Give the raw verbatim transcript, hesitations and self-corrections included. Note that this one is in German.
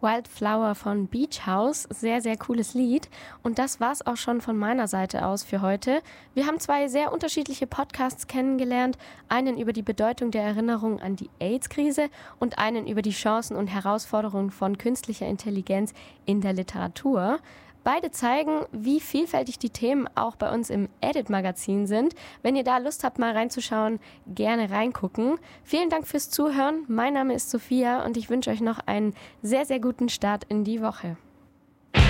Wildflower von Beach House. Sehr, sehr cooles Lied. Und das war's auch schon von meiner Seite aus für heute. Wir haben zwei sehr unterschiedliche Podcasts kennengelernt. Einen über die Bedeutung der Erinnerung an die AIDS-Krise und einen über die Chancen und Herausforderungen von künstlicher Intelligenz in der Literatur. Beide zeigen, wie vielfältig die Themen auch bei uns im Edit-Magazin sind. Wenn ihr da Lust habt, mal reinzuschauen, gerne reingucken. Vielen Dank fürs Zuhören. Mein Name ist Sophia und ich wünsche euch noch einen sehr, sehr guten Start in die Woche.